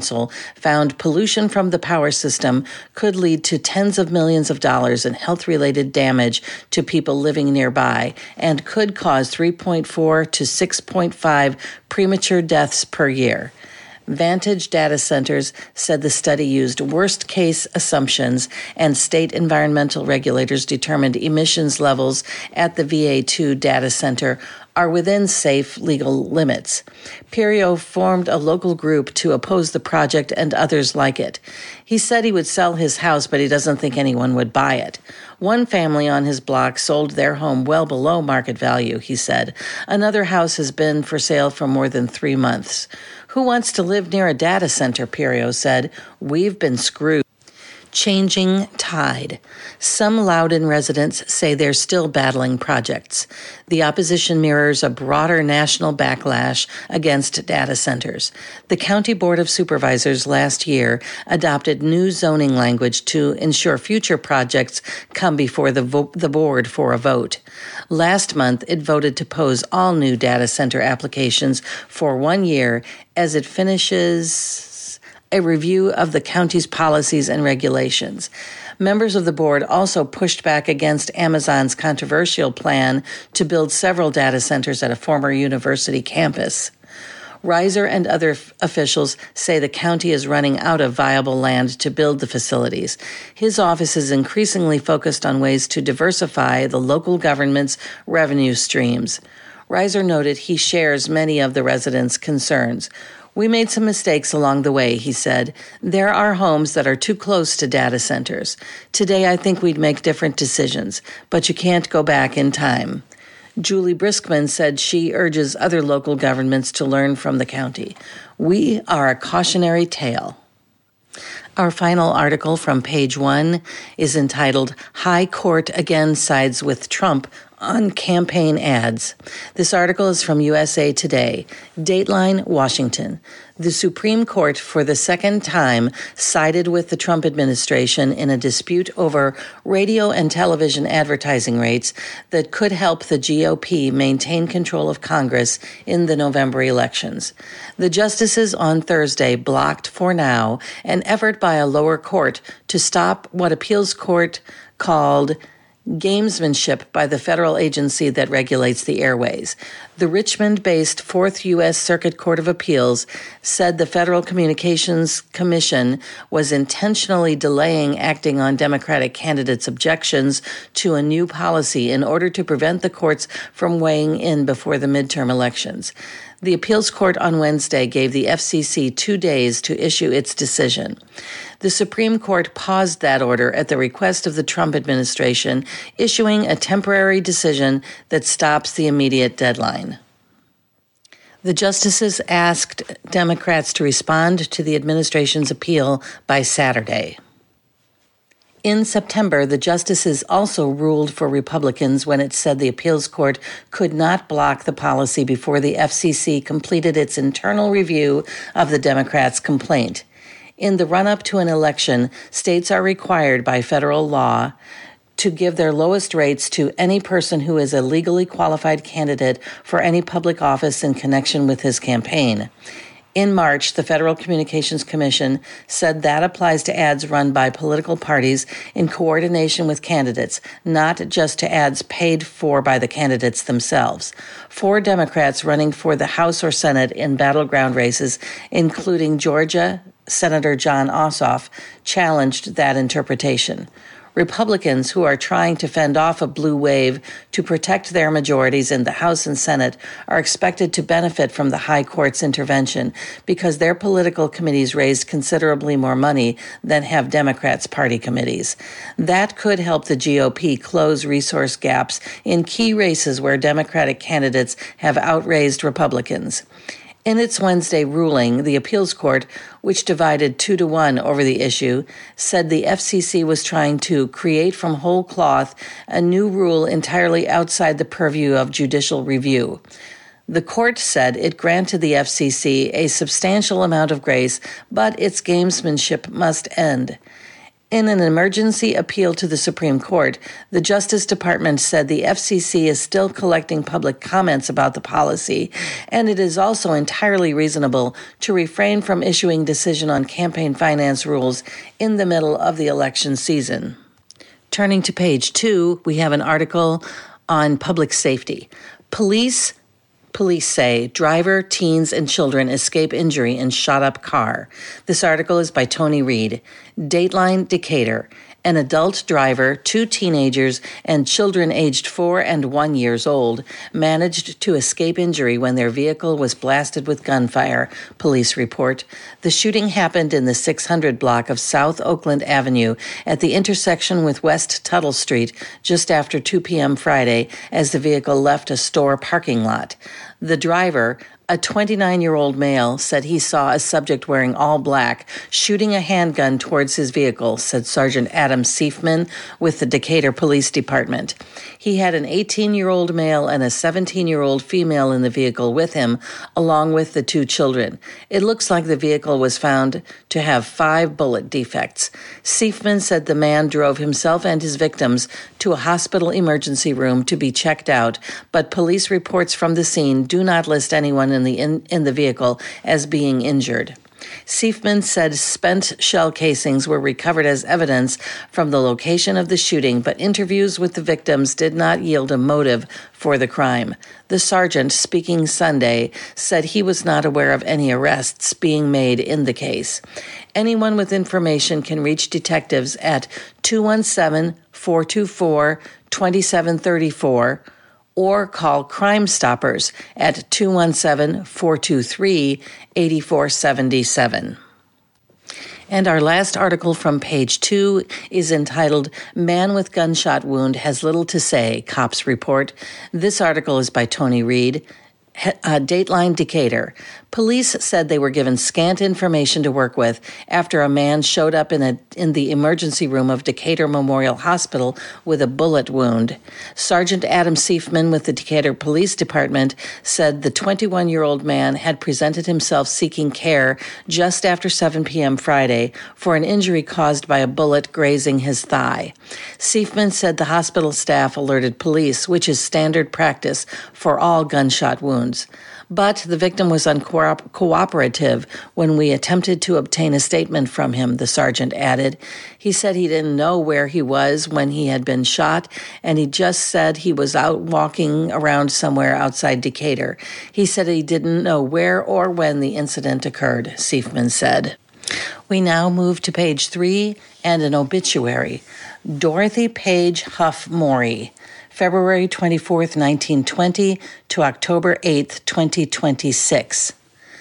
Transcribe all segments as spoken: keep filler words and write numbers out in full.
found pollution from the power system could lead to tens of millions of dollars in health-related damage to people living nearby and could cause three point four to six point five premature deaths per year. Vantage Data Centers said the study used worst-case assumptions, and state environmental regulators determined emissions levels at the V A two data center are within safe legal limits. Perio formed a local group to oppose the project and others like it. He said he would sell his house, but he doesn't think anyone would buy it. One family on his block sold their home well below market value, he said. Another house has been for sale for more than three months. Who wants to live near a data center, Perio said. We've been screwed. Changing tide. Some Loudoun residents say they're still battling projects. The opposition mirrors a broader national backlash against data centers. The County Board of Supervisors last year adopted new zoning language to ensure future projects come before the, vo- the board for a vote. Last month, it voted to pose all new data center applications for one year as it finishes a review of the county's policies and regulations. Members of the board also pushed back against Amazon's controversial plan to build several data centers at a former university campus. Reiser and other f- officials say the county is running out of viable land to build the facilities. His office is increasingly focused on ways to diversify the local government's revenue streams. Reiser noted he shares many of the residents' concerns. We made some mistakes along the way, he said. There are homes that are too close to data centers. Today, I think we'd make different decisions, but you can't go back in time. Julie Briskman said she urges other local governments to learn from the county. We are a cautionary tale. Our final article from page one is entitled, High Court Again Sides with Trump on Campaign Ads. This article is from U S A Today. Dateline, Washington. The Supreme Court, for the second time, sided with the Trump administration in a dispute over radio and television advertising rates that could help the G O P maintain control of Congress in the November elections. The justices on Thursday blocked, for now, an effort by a lower court to stop what appeals court called gamesmanship by the federal agency that regulates the airways. The Richmond-based Fourth U S Circuit Court of Appeals said the Federal Communications Commission was intentionally delaying acting on Democratic candidates' objections to a new policy in order to prevent the courts from weighing in before the midterm elections. The appeals court on Wednesday gave the F C C two days to issue its decision. The Supreme Court paused that order at the request of the Trump administration, issuing a temporary decision that stops the immediate deadline. The justices asked Democrats to respond to the administration's appeal by Saturday. In September, the justices also ruled for Republicans when it said the appeals court could not block the policy before the F C C completed its internal review of the Democrats' complaint. In the run-up to an election, states are required by federal law to give their lowest rates to any person who is a legally qualified candidate for any public office in connection with his campaign. In March, the Federal Communications Commission said that applies to ads run by political parties in coordination with candidates, not just to ads paid for by the candidates themselves. Four Democrats running for the House or Senate in battleground races, including Georgia Senator Jon Ossoff, challenged that interpretation. Republicans, who are trying to fend off a blue wave to protect their majorities in the House and Senate, are expected to benefit from the High Court's intervention because their political committees raised considerably more money than have Democrats' party committees. That could help the G O P close resource gaps in key races where Democratic candidates have outraised Republicans. In its Wednesday ruling, the appeals court, which divided two to one over the issue, said the F C C was trying to create from whole cloth a new rule entirely outside the purview of judicial review. The court said it granted the F C C a substantial amount of grace, but its gamesmanship must end. In an emergency appeal to the Supreme Court, the Justice Department said the F C C is still collecting public comments about the policy, and it is also entirely reasonable to refrain from issuing decision on campaign finance rules in the middle of the election season. Turning to page two, we have an article on public safety. Police Police say driver, teens, and children escape injury in shot-up car. This article is by Tony Reed. Dateline Decatur. An adult driver, two teenagers, and children aged four and one years old managed to escape injury when their vehicle was blasted with gunfire, police report. The shooting happened in the six hundred block of South Oakland Avenue at the intersection with West Tuttle Street just after two p.m. Friday as the vehicle left a store parking lot. The driver, a twenty-nine-year-old male, said he saw a subject wearing all black shooting a handgun towards his vehicle, said Sergeant Adam Seifman with the Decatur Police Department. He had an eighteen-year-old male and a seventeen-year-old female in the vehicle with him, along with the two children. It looks like the vehicle was found to have five bullet defects. Seifman said the man drove himself and his victims to a hospital emergency room to be checked out, but police reports from the scene do not list anyone in the in, in the vehicle as being injured. Seifman said spent shell casings were recovered as evidence from the location of the shooting, but interviews with the victims did not yield a motive for the crime. The sergeant, speaking Sunday, said he was not aware of any arrests being made in the case. Anyone with information can reach detectives at two one seven, four two four, two seven three four or call Crime Stoppers at two one seven, four two three, eight four seven seven. And our last article from page two is entitled, Man with Gunshot Wound Has Little to Say, Cops Report. This article is by Tony Reed. Uh, Dateline Decatur. Police said they were given scant information to work with after a man showed up in a in the emergency room of Decatur Memorial Hospital with a bullet wound. Sergeant Adam Seifman with the Decatur Police Department said the twenty-one-year-old man had presented himself seeking care just after seven p.m. Friday for an injury caused by a bullet grazing his thigh. Seifman said the hospital staff alerted police, which is standard practice for all gunshot wounds. But the victim was uncooperative when we attempted to obtain a statement from him, the sergeant added. He said he didn't know where he was when he had been shot, and he just said he was out walking around somewhere outside Decatur. He said he didn't know where or when the incident occurred, Seifman said. We now move to page three and an obituary. Dorothy Page Huff Morey, February twenty-fourth, nineteen twenty to October eighth, twenty twenty-six.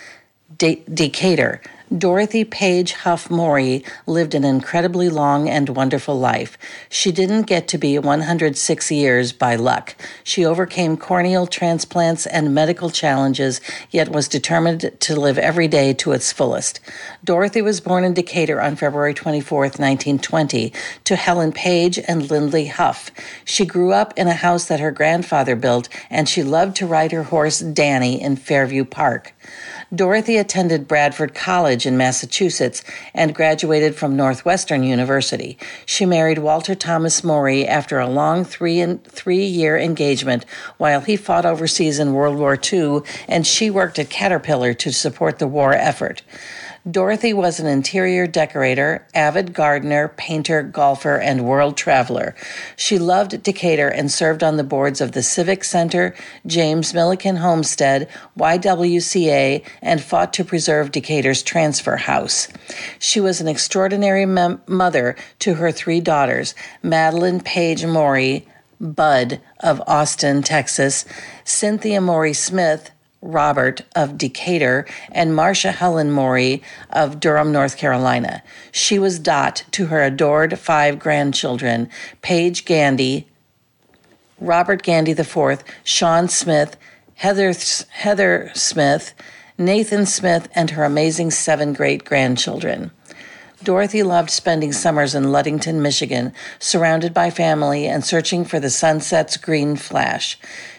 De- Decatur. Dorothy Page Huff Morey lived an incredibly long and wonderful life. She didn't get to be one hundred six years by luck. She overcame corneal transplants and medical challenges, yet was determined to live every day to its fullest. Dorothy was born in Decatur on February twenty-fourth, nineteen twenty, to Helen Page and Lindley Huff. She grew up in a house that her grandfather built, and she loved to ride her horse Danny in Fairview Park. Dorothy attended Bradford College in Massachusetts and graduated from Northwestern University. She married Walter Thomas Morey after a long three and three-year engagement while he fought overseas in World War Two, and she worked at Caterpillar to support the war effort. Dorothy was an interior decorator, avid gardener, painter, golfer, and world traveler. She loved Decatur and served on the boards of the Civic Center, James Milliken Homestead, Y W C A, and fought to preserve Decatur's transfer house. She was an extraordinary mem- mother to her three daughters, Madeline Page Morey, Bud of Austin, Texas, Cynthia Morey Smith, Robert of Decatur, and Marcia Helen Morey of Durham, North Carolina. She was Dot to her adored five grandchildren, Paige Gandy, Robert Gandy the fourth, Sean Smith, Heather, Heather Smith, Nathan Smith, and her amazing seven great-grandchildren. Dorothy loved spending summers in Ludington, Michigan, surrounded by family and searching for the sunset's green flash.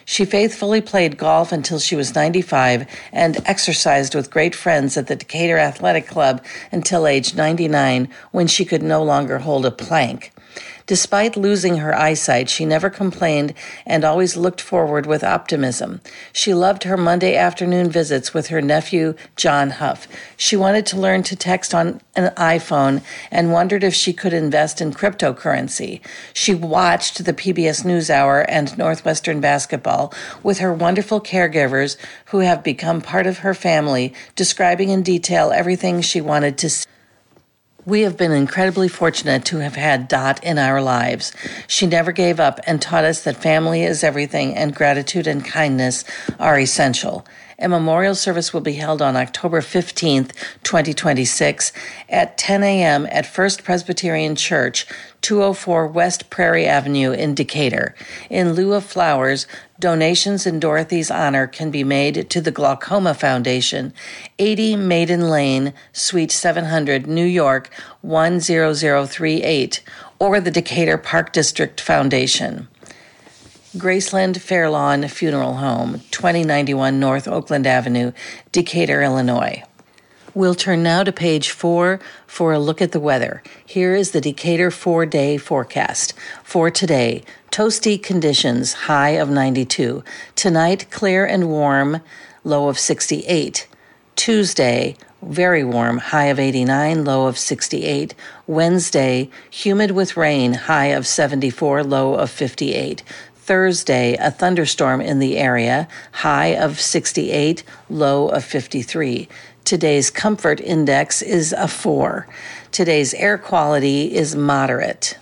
She faithfully played golf until she was ninety-five and exercised with great friends at the Decatur Athletic Club until age ninety-nine, when she could no longer hold a plank. Despite losing her eyesight, she never complained and always looked forward with optimism. She loved her Monday afternoon visits with her nephew, John Huff. She wanted to learn to text on an iPhone and wondered if she could invest in cryptocurrency. She watched the P B S NewsHour and Northwestern basketball with her wonderful caregivers who have become part of her family, describing in detail everything she wanted to see. We have been incredibly fortunate to have had Dot in our lives. She never gave up and taught us that family is everything and gratitude and kindness are essential. A memorial service will be held on October fifteenth, twenty twenty-six at ten a.m. at First Presbyterian Church, two oh four West Prairie Avenue in Decatur. In lieu of flowers, donations in Dorothy's honor can be made to the Glaucoma Foundation, eighty Maiden Lane, Suite seven hundred, New York, one zero zero three eight, or the Decatur Park District Foundation. Graceland Fairlawn Funeral Home, twenty ninety-one North Oakland Avenue, Decatur, Illinois. We'll turn now to page four for a look at the weather. Here is the Decatur four-day forecast. For today, toasty conditions, high of ninety-two. Tonight, clear and warm, low of sixty-eight. Tuesday, very warm, high of eighty-nine, low of sixty-eight. Wednesday, humid with rain, high of seventy-four, low of fifty-eight. Thursday, a thunderstorm in the area, high of sixty-eight, low of fifty-three. Today's comfort index is a four. Today's air quality is moderate.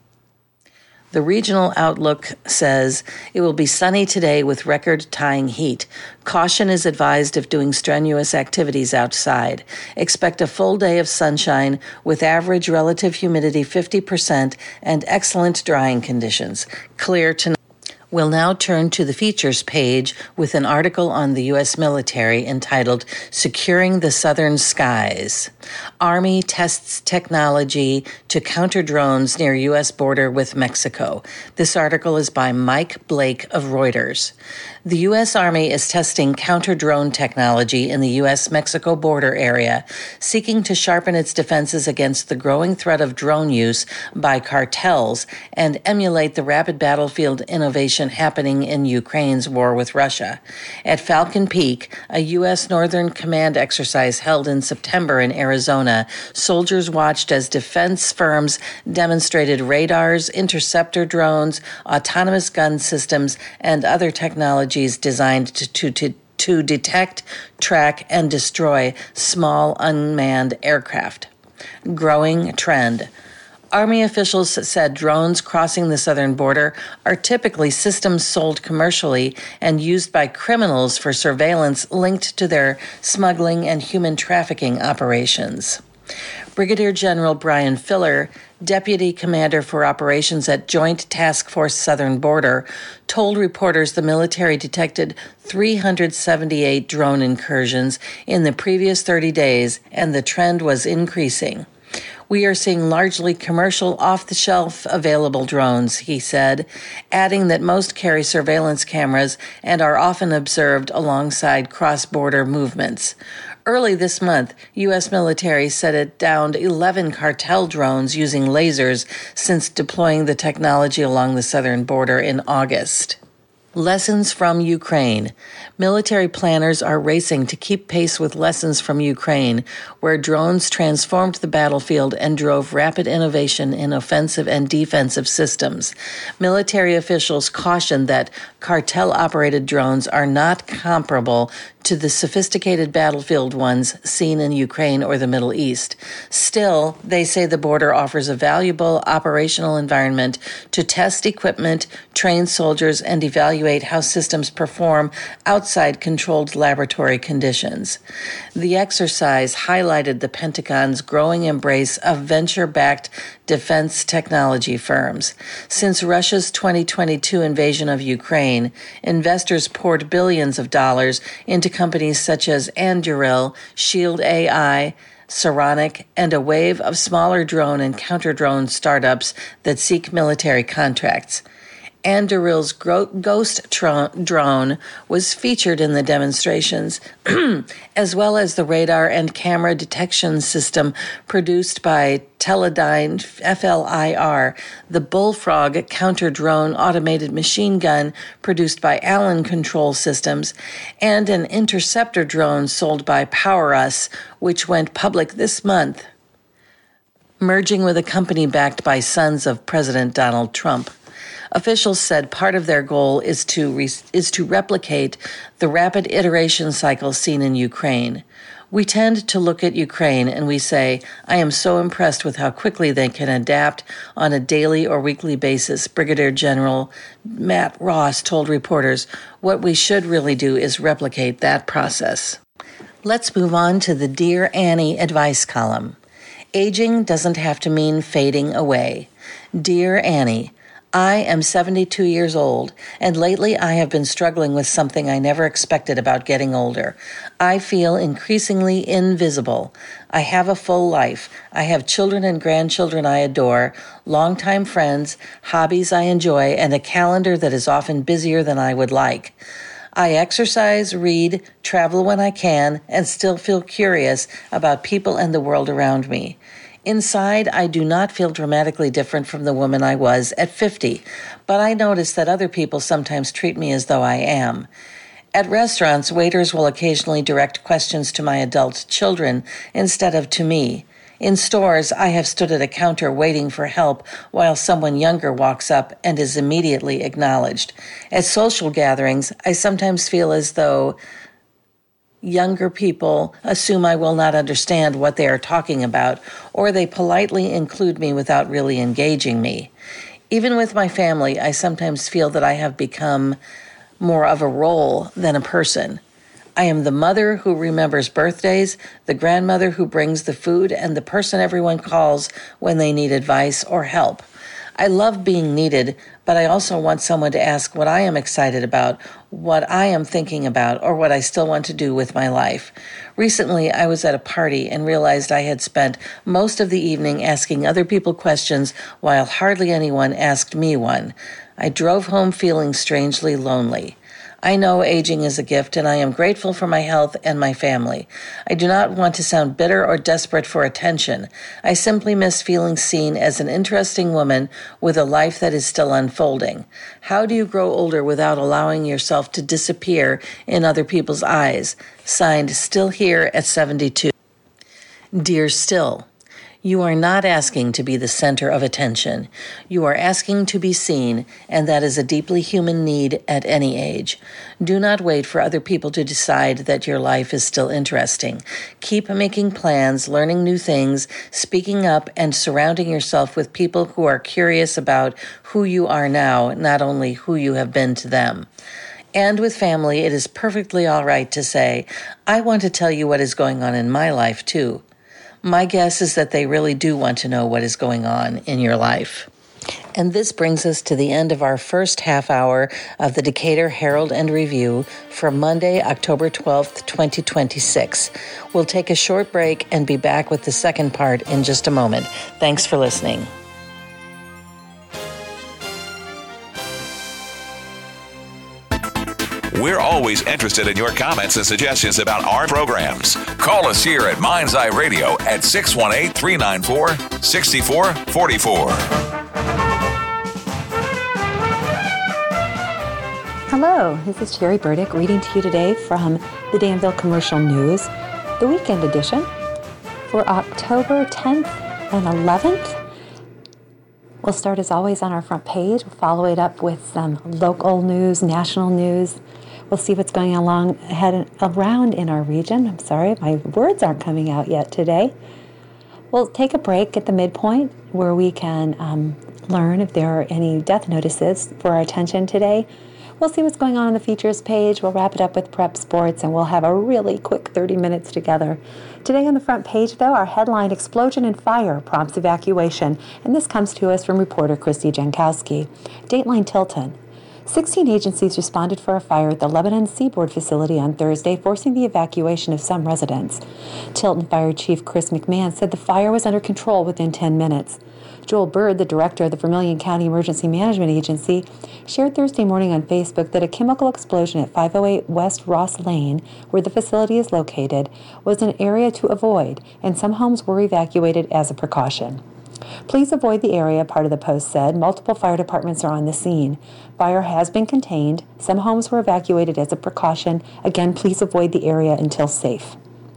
The regional outlook says it will be sunny today with record-tying heat. Caution is advised if doing strenuous activities outside. Expect a full day of sunshine with average relative humidity fifty percent and excellent drying conditions. Clear tonight. We'll now turn to the features page with an article on the U S military entitled Securing the Southern Skies. Army tests technology to counter drones near U S border with Mexico. This article is by Mike Blake of Reuters. The U S Army is testing counter-drone technology in the U S Mexico border area, seeking to sharpen its defenses against the growing threat of drone use by cartels and emulate the rapid battlefield innovation happening in Ukraine's war with Russia. At Falcon Peak, a U S Northern Command exercise held in September in Arizona, soldiers watched as defense firms demonstrated radars, interceptor drones, autonomous gun systems, and other technologies designed to, to, to, to detect, track, and destroy small unmanned aircraft. Growing trend. Army officials said drones crossing the southern border are typically systems sold commercially and used by criminals for surveillance linked to their smuggling and human trafficking operations. Brigadier General Brian Filler, Deputy Commander for Operations at Joint Task Force Southern Border, told reporters the military detected three hundred seventy-eight drone incursions in the previous thirty days, and the trend was increasing. We are seeing largely commercial, off-the-shelf available drones, he said, adding that most carry surveillance cameras and are often observed alongside cross-border movements. Early this month, U S military said it downed eleven cartel drones using lasers since deploying the technology along the southern border in August. Lessons from Ukraine. Military planners are racing to keep pace with lessons from Ukraine, where drones transformed the battlefield and drove rapid innovation in offensive and defensive systems. Military officials cautioned that cartel-operated drones are not comparable to the sophisticated battlefield ones seen in Ukraine or the Middle East. Still, they say the border offers a valuable operational environment to test equipment, train soldiers, and evaluate how systems perform outside controlled laboratory conditions. The exercise highlighted the Pentagon's growing embrace of venture-backed defense technology firms. Since Russia's twenty twenty-two invasion of Ukraine, investors poured billions of dollars into companies such as Anduril, Shield A I, Saronic, and a wave of smaller drone and counter-drone startups that seek military contracts. Anduril's gro- ghost tro- drone was featured in the demonstrations, as well as the radar and camera detection system produced by Teledyne F L I R, the Bullfrog counter-drone automated machine gun produced by Allen Control Systems, and an interceptor drone sold by PowerUs, which went public this month, merging with a company backed by sons of President Donald Trump. Officials said part of their goal is to re- is to replicate the rapid iteration cycle seen in Ukraine. We tend to look at Ukraine and we say, I am so impressed with how quickly they can adapt on a daily or weekly basis, Brigadier General Matt Ross told reporters. What we should really do is replicate that process. Let's move on to the Dear Annie advice column. Aging doesn't have to mean fading away. Dear Annie, I am seventy-two years old, and lately I have been struggling with something I never expected about getting older. I feel increasingly invisible. I have a full life. I have children and grandchildren I adore, longtime friends, hobbies I enjoy, and a calendar that is often busier than I would like. I exercise, read, travel when I can, and still feel curious about people and the world around me. Inside, I do not feel dramatically different from the woman I was at fifty, but I notice that other people sometimes treat me as though I am. At restaurants, waiters will occasionally direct questions to my adult children instead of to me. In stores, I have stood at a counter waiting for help while someone younger walks up and is immediately acknowledged. At social gatherings, I sometimes feel as though younger people assume I will not understand what they are talking about, or they politely include me without really engaging me. Even with my family, I sometimes feel that I have become more of a role than a person. I am the mother who remembers birthdays, the grandmother who brings the food, and the person everyone calls when they need advice or help. I love being needed, but I also want someone to ask what I am excited about, what I am thinking about, or what I still want to do with my life. Recently, I was at a party and realized I had spent most of the evening asking other people questions while hardly anyone asked me one. I drove home feeling strangely lonely. I know aging is a gift, and I am grateful for my health and my family. I do not want to sound bitter or desperate for attention. I simply miss feeling seen as an interesting woman with a life that is still unfolding. How do you grow older without allowing yourself to disappear in other people's eyes? Signed, Still Here at seventy-two. Dear Still, you are not asking to be the center of attention. You are asking to be seen, and that is a deeply human need at any age. Do not wait for other people to decide that your life is still interesting. Keep making plans, learning new things, speaking up, and surrounding yourself with people who are curious about who you are now, not only who you have been to them. And with family, it is perfectly all right to say, I want to tell you what is going on in my life, too. My guess is that they really do want to know what is going on in your life. And this brings us to the end of our first half hour of the Decatur Herald and Review for Monday, October twelfth, twenty twenty-six. We'll take a short break and be back with the second part in just a moment. Thanks for listening. We're always interested in your comments and suggestions about our programs. Call us here at Mind's Eye Radio at six one eight, three nine four, six four four four. Hello, this is Sherry Burdick reading to you today from the Danville Commercial News, the weekend edition for October tenth and eleventh. We'll start as always on our front page. We'll follow it up with some local news, national news. We'll see what's going along ahead around in our region. I'm sorry, my words aren't coming out yet today. We'll take a break at the midpoint where we can um, learn if there are any death notices for our attention today. We'll see what's going on on the features page. We'll wrap it up with prep sports, and we'll have a really quick thirty minutes together. Today on the front page, though, our headline, Explosion and Fire Prompts Evacuation. And this comes to us from reporter Christy Jankowski. Dateline Tilton. sixteen agencies responded for a fire at the Lebanon Seaboard facility on Thursday, forcing the evacuation of some residents. Tilton Fire Chief Chris McMahon said the fire was under control within ten minutes. Joel Bird, the director of the Vermilion County Emergency Management Agency, shared Thursday morning on Facebook that a chemical explosion at five oh eight West Ross Lane, where the facility is located, was an area to avoid, and some homes were evacuated as a precaution. Please avoid the area, part of the post said. Multiple fire departments are on the scene. Fire has been contained. Some homes were evacuated as a precaution. Again, please avoid the area until safe.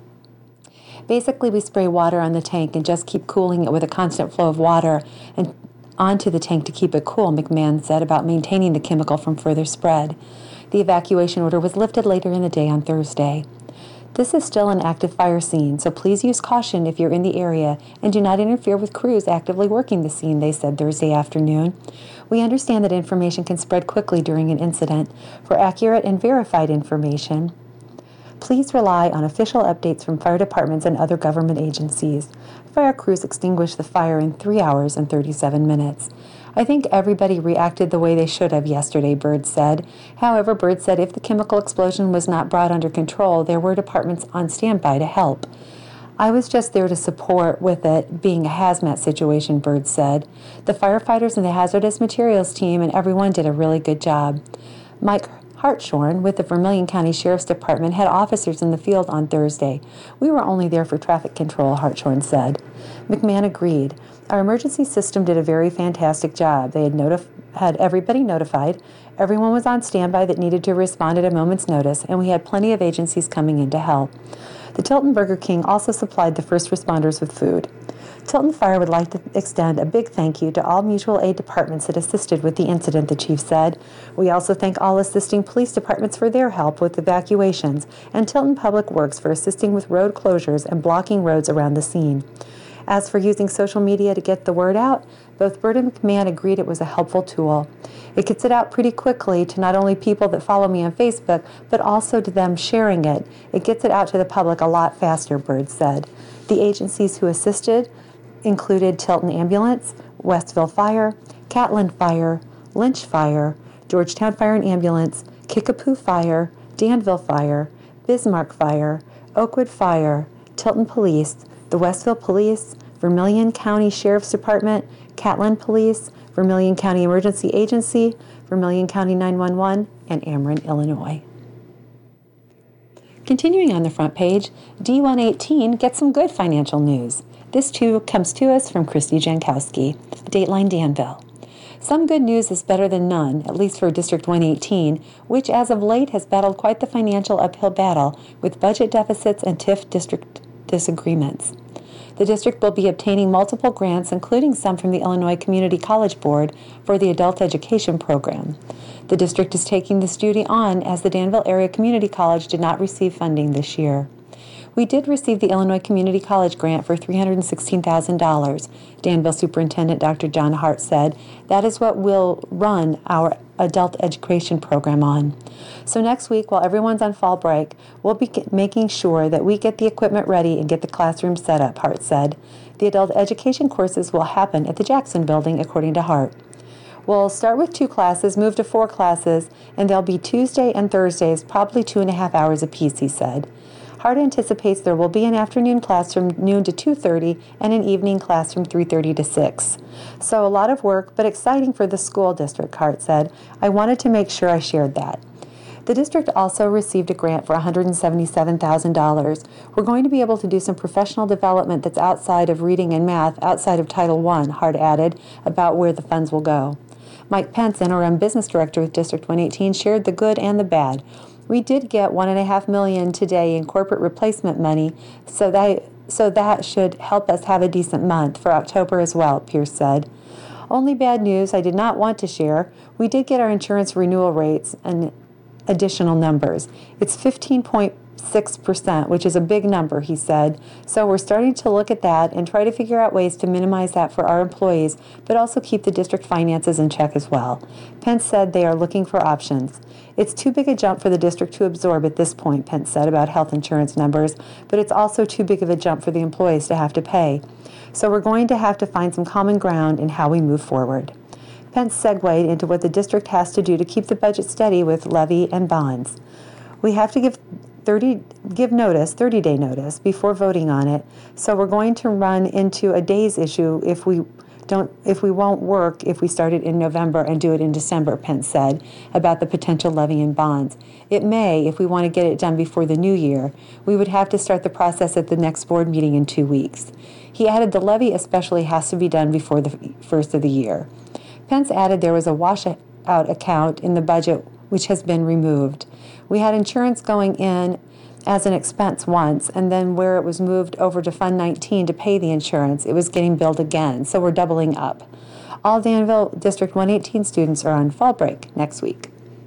Basically, we spray water on the tank and just keep cooling it with a constant flow of water and onto the tank to keep it cool, McMahon said about maintaining the chemical from further spread. The evacuation order was lifted later in the day on Thursday. This is still an active fire scene, so please use caution if you're in the area and do not interfere with crews actively working the scene, they said Thursday afternoon. We understand that information can spread quickly during an incident. For accurate and verified information, please rely on official updates from fire departments and other government agencies. Fire crews extinguished the fire in three hours and thirty-seven minutes. I think everybody reacted the way they should have yesterday, Bird said. However, Bird said if the chemical explosion was not brought under control, there were departments on standby to help. I was just there to support with it being a hazmat situation, Bird said. The firefighters and the hazardous materials team and everyone did a really good job. Mike Hartshorn with the Vermilion County Sheriff's Department had officers in the field on Thursday. We were only there for traffic control, Hartshorn said. McMahon agreed. Our emergency system did a very fantastic job. They had, notif- had everybody notified. Everyone was on standby that needed to respond at a moment's notice, and we had plenty of agencies coming in to help. The Tilton Burger King also supplied the first responders with food. Tilton Fire would like to extend a big thank you to all mutual aid departments that assisted with the incident, the chief said. We also thank all assisting police departments for their help with evacuations and Tilton Public Works for assisting with road closures and blocking roads around the scene. As for using social media to get the word out, both Bird and McMahon agreed it was a helpful tool. It gets it out pretty quickly to not only people that follow me on Facebook, but also to them sharing it. It gets it out to the public a lot faster, Bird said. The agencies who assisted included Tilton Ambulance, Westville Fire, Catlin Fire, Lynch Fire, Georgetown Fire and Ambulance, Kickapoo Fire, Danville Fire, Bismarck Fire, Oakwood Fire, Tilton Police, the Westville Police, Vermilion County Sheriff's Department, Catlin Police, Vermilion County Emergency Agency, Vermilion County nine one one, and Ameren, Illinois. Continuing on the front page, D one eighteen gets some good financial news. This too comes to us from Christy Jankowski, Dateline Danville. Some good news is better than none, at least for District one eighteen, which as of late has battled quite the financial uphill battle with budget deficits and T I F district disagreements. The district will be obtaining multiple grants, including some from the Illinois Community College Board for the adult education program. The district is taking this duty on as the Danville Area Community College did not receive funding this year. We did receive the Illinois Community College grant for three hundred sixteen thousand dollars, Danville Superintendent Doctor John Hart said. That is what we'll run our adult education program on. So next week, while everyone's on fall break, we'll be making sure that we get the equipment ready and get the classroom set up, Hart said. The adult education courses will happen at the Jackson Building, according to Hart. We'll start with two classes, move to four classes, and they'll be Tuesday and Thursdays, probably two and a half hours apiece, he said. Hart anticipates there will be an afternoon class from noon to two thirty and an evening class from three thirty to six. So a lot of work, but exciting for the school district, Hart said. I wanted to make sure I shared that. The district also received a grant for one hundred seventy-seven thousand dollars. We're going to be able to do some professional development that's outside of reading and math, outside of Title one, Hart added, about where the funds will go. Mike Pence, interim business director with District one eighteen, shared the good and the bad. We did get one and a half million today in corporate replacement money, so that so that should help us have a decent month for October as well, Pierce said. Only bad news I did not want to share. We did get our insurance renewal rates and additional numbers. It's fifteen point six percent, which is a big number, he said. So we're starting to look at that and try to figure out ways to minimize that for our employees, but also keep the district finances in check as well. Pence said they are looking for options. It's too big a jump for the district to absorb at this point, Pence said about health insurance numbers, but it's also too big of a jump for the employees to have to pay. So we're going to have to find some common ground in how we move forward. Pence segued into what the district has to do to keep the budget steady with levy and bonds. We have to give thirty give notice, thirty-day notice before voting on it, so we're going to run into a days issue if we don't if we won't work if we start it in November and do it in December, Pence said about the potential levy and bonds. It may, if we want to get it done before the new year. We would have to start the process at the next board meeting in two weeks. He added the levy especially has to be done before the first of the year. Pence added there was a washout account in the budget which has been removed. We had insurance going in as an expense once, and then where it was moved over to Fund nineteen to pay the insurance, it was getting billed again, so we're doubling up. All Danville District one eighteen students are on fall break next week.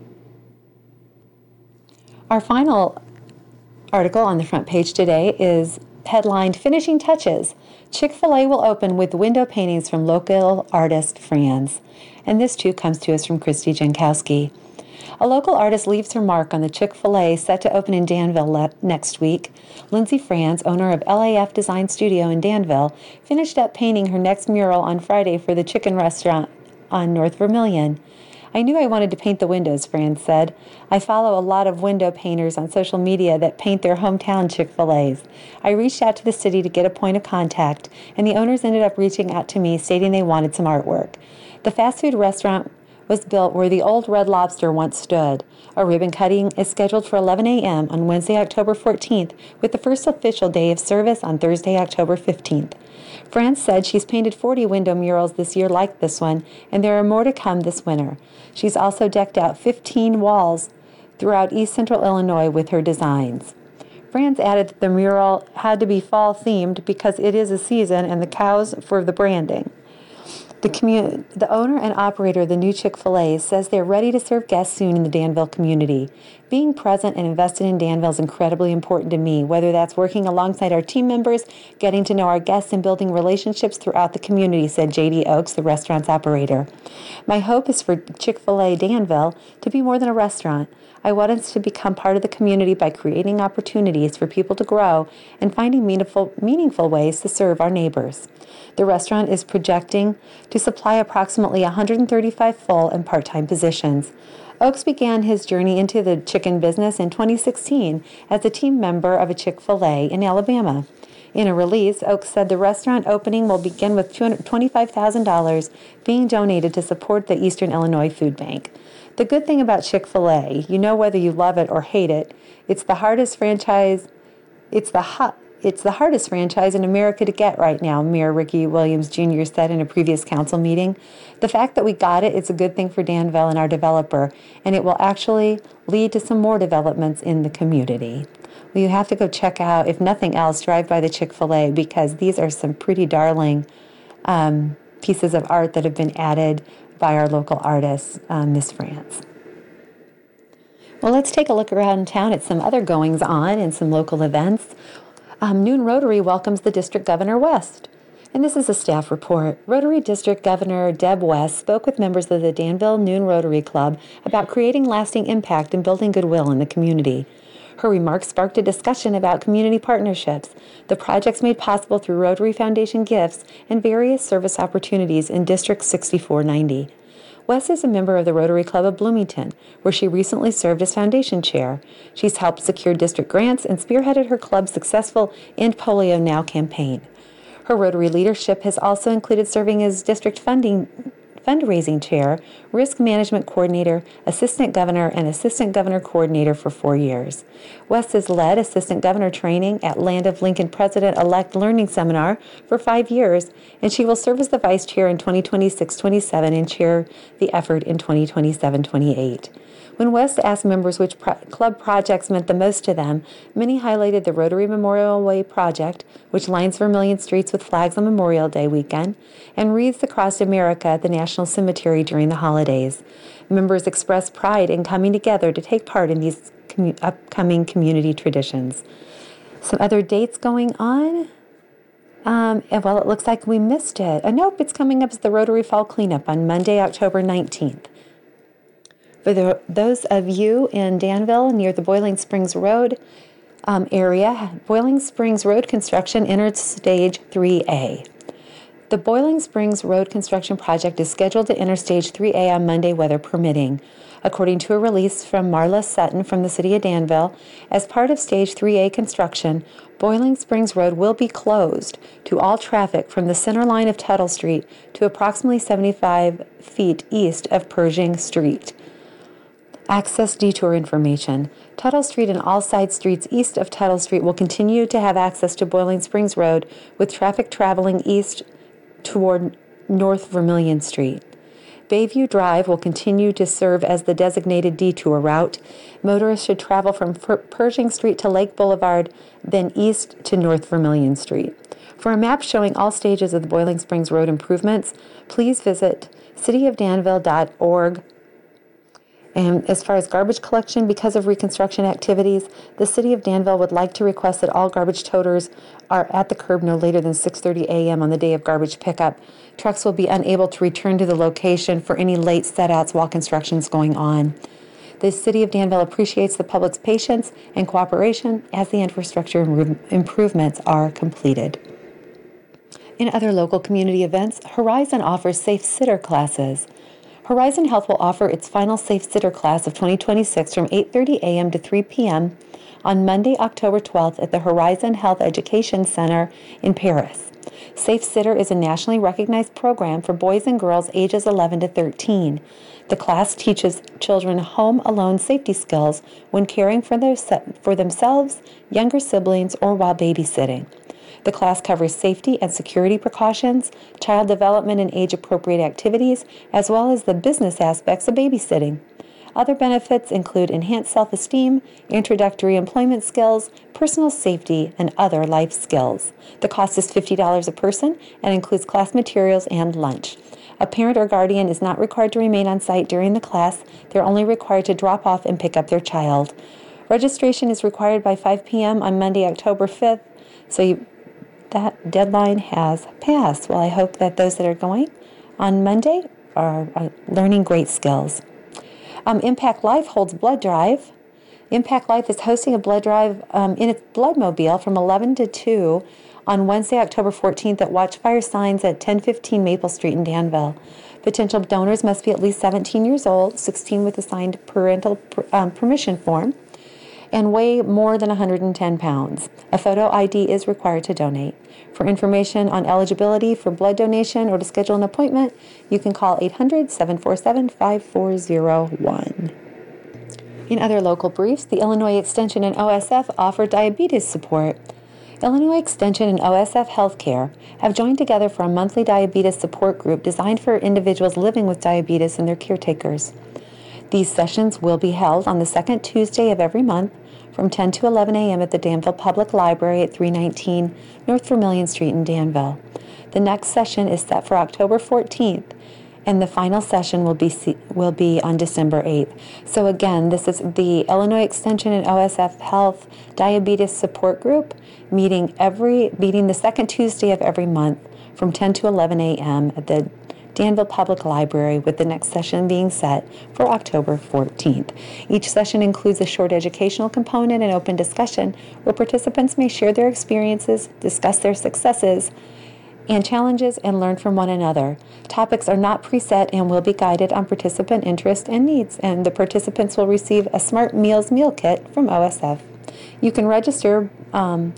Our final article on the front page today is headlined, Finishing Touches. Chick-fil-A will open with window paintings from local artist Franz. And this too comes to us from Christy Jankowski. A local artist leaves her mark on the Chick-fil-A set to open in Danville le- next week. Lindsay Franz, owner of L A F Design Studio in Danville, finished up painting her next mural on Friday for the chicken restaurant on North Vermilion. I knew I wanted to paint the windows, Franz said. I follow a lot of window painters on social media that paint their hometown Chick-fil-A's. I reached out to the city to get a point of contact, and the owners ended up reaching out to me stating they wanted some artwork. The fast food restaurant was built where the old Red Lobster once stood. A ribbon cutting is scheduled for eleven a.m. on Wednesday, October fourteenth, with the first official day of service on Thursday, October fifteenth. Franz said she's painted forty window murals this year like this one, and there are more to come this winter. She's also decked out fifteen walls throughout East Central Illinois with her designs. Franz added that the mural had to be fall-themed because it is a season and the cows for the branding. The, commu- the owner and operator of the new Chick-fil-A says they're ready to serve guests soon in the Danville community. Being present and invested in Danville is incredibly important to me, whether that's working alongside our team members, getting to know our guests, and building relationships throughout the community, said J D Oakes, the restaurant's operator. My hope is for Chick-fil-A Danville to be more than a restaurant. I want us to become part of the community by creating opportunities for people to grow and finding meaningful, meaningful ways to serve our neighbors. The restaurant is projecting to supply approximately one hundred thirty-five full and part-time positions. Oakes began his journey into the chicken business in twenty sixteen as a team member of a Chick-fil-A in Alabama. In a release, Oakes said the restaurant opening will begin with two hundred twenty-five thousand dollars being donated to support the Eastern Illinois Food Bank. The good thing about Chick-fil-A, you know whether you love it or hate it, it's the hardest franchise, it's the hot, it's the hardest franchise in America to get right now, Mayor Ricky Williams Junior said in a previous council meeting. The fact that we got it, it's a good thing for Danville and our developer, and it will actually lead to some more developments in the community. Well, you have to go check out, if nothing else, drive by the Chick-fil-A because these are some pretty darling um, pieces of art that have been added by our local artist, uh, Miss France. Well, let's take a look around town at some other goings-on and some local events. Um, Noon Rotary welcomes the District Governor West. And this is a staff report. Rotary District Governor Deb West spoke with members of the Danville Noon Rotary Club about creating lasting impact and building goodwill in the community. Her remarks sparked a discussion about community partnerships, the projects made possible through Rotary Foundation gifts, and various service opportunities in District sixty-four ninety. West is a member of the Rotary Club of Bloomington, where she recently served as foundation chair. She's helped secure district grants and spearheaded her club's successful End Polio Now campaign. Her Rotary leadership has also included serving as district funding fundraising chair, risk management coordinator, assistant governor, and assistant governor coordinator for four years. West has led assistant governor training at Land of Lincoln President-elect Learning Seminar for five years, and she will serve as the vice chair in twenty twenty-six twenty-seven and chair the effort in twenty twenty-seven twenty-eight. When West asked members which pro- club projects meant the most to them, many highlighted the Rotary Memorial Way project, which lines Vermilion streets with flags on Memorial Day weekend, and wreaths across America at the National Cemetery during the holidays. Members expressed pride in coming together to take part in these commu- upcoming community traditions. Some other dates going on? Um, and well, it looks like we missed it. Uh, nope, it's coming up as the Rotary Fall Cleanup on Monday, October nineteenth. For the, those of you in Danville near the Boiling Springs Road um, area, Boiling Springs Road construction entered stage three A. The Boiling Springs Road construction project is scheduled to enter Stage three A on Monday, weather permitting. According to a release from Marla Sutton from the City of Danville, as part of Stage three A construction, Boiling Springs Road will be closed to all traffic from the center line of Tuttle Street to approximately seventy-five feet east of Pershing Street. Access detour information. Tuttle Street and all side streets east of Tuttle Street will continue to have access to Boiling Springs Road, with traffic traveling east toward North Vermilion Street. Bayview Drive will continue to serve as the designated detour route. Motorists should travel from Pershing Street to Lake Boulevard, then east to North Vermilion Street. For a map showing all stages of the Boiling Springs Road improvements, please visit city of danville dot org. And as far as garbage collection, because of reconstruction activities, the City of Danville would like to request that all garbage toters are at the curb no later than six thirty a.m. on the day of garbage pickup. Trucks will be unable to return to the location for any late set-outs while construction is going on. The City of Danville appreciates the public's patience and cooperation as the infrastructure improvements are completed. In other local community events, Horizon offers safe sitter classes. Horizon Health will offer its final Safe Sitter class of twenty twenty-six from eight thirty a.m. to three p.m. on Monday, October twelfth at the Horizon Health Education Center in Paris. Safe Sitter is a nationally recognized program for boys and girls ages eleven to thirteen. The class teaches children home alone safety skills when caring for, their, for themselves, younger siblings, or while babysitting. The class covers safety and security precautions, child development and age-appropriate activities, as well as the business aspects of babysitting. Other benefits include enhanced self-esteem, introductory employment skills, personal safety, and other life skills. The cost is fifty dollars a person and includes class materials and lunch. A parent or guardian is not required to remain on site during the class. They're only required to drop off and pick up their child. Registration is required by five p.m. on Monday, October fifth, so you that deadline has passed. Well, I hope that those that are going on Monday are uh, learning great skills. Um, Impact Life holds blood drive. Impact Life is hosting a blood drive um, in its Bloodmobile from eleven to two on Wednesday, October fourteenth at Watchfire Signs at ten fifteen Maple Street in Danville. Potential donors must be at least seventeen years old, sixteen with a signed parental um, permission form, and weigh more than one hundred ten pounds. A photo I D is required to donate. For information on eligibility for blood donation or to schedule an appointment, you can call eight hundred, seven four seven, five four zero one. In other local briefs, the Illinois Extension and O S F offer diabetes support. Illinois Extension and O S F Healthcare have joined together for a monthly diabetes support group designed for individuals living with diabetes and their caretakers. These sessions will be held on the second Tuesday of every month from ten to eleven a.m. at the Danville Public Library at three nineteen North Vermilion Street in Danville. The next session is set for October fourteenth, and the final session will be will be on December eighth. So again, this is the Illinois Extension and O S F Health Diabetes Support Group meeting every meeting the second Tuesday of every month from ten to eleven a.m. at the Danville Public Library, with the next session being set for October fourteenth. Each session includes a short educational component and open discussion where participants may share their experiences, discuss their successes and challenges, and learn from one another. Topics are not preset and will be guided on participant interest and needs, and the participants will receive a Smart Meals meal kit from O S F. You can register um,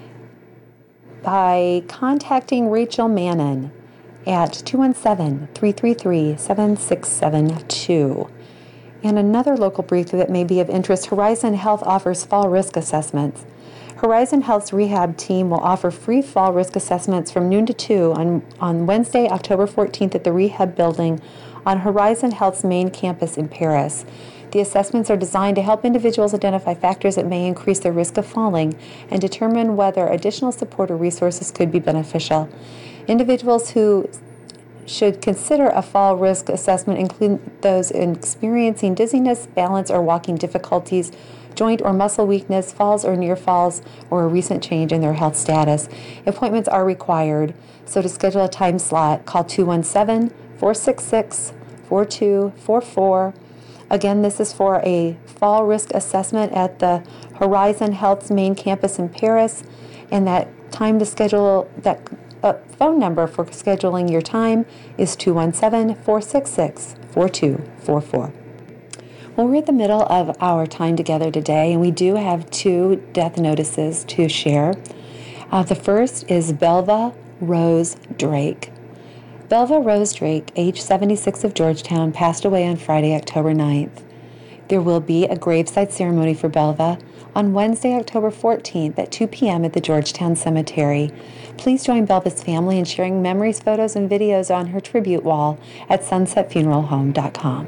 by contacting Rachel Mannon at two one seven, three three three, seven six seven two. And another local brief that may be of interest, Horizon Health offers fall risk assessments. Horizon Health's rehab team will offer free fall risk assessments from noon to two on, on Wednesday, October fourteenth at the Rehab Building on Horizon Health's main campus in Paris. The assessments are designed to help individuals identify factors that may increase their risk of falling and determine whether additional support or resources could be beneficial. Individuals who should consider a fall risk assessment include those experiencing dizziness, balance or walking difficulties, joint or muscle weakness, falls or near falls, or a recent change in their health status. Appointments are required, so to schedule a time slot, call two one seven, four six six, four two four four. Again, this is for a fall risk assessment at the Horizon Health's main campus in Paris, and that time to schedule that uh, phone number for scheduling your time is two one seven, four six six, four two four four. Well, we're at the middle of our time together today, and we do have two death notices to share. Uh, the first is Belva Rose Drake. Belva Rose Drake, age seventy-six, of Georgetown, passed away on Friday, October ninth. There will be a graveside ceremony for Belva on Wednesday, October fourteenth at two p.m. at the Georgetown Cemetery. Please join Belva's family in sharing memories, photos, and videos on her tribute wall at sunset funeral home dot com.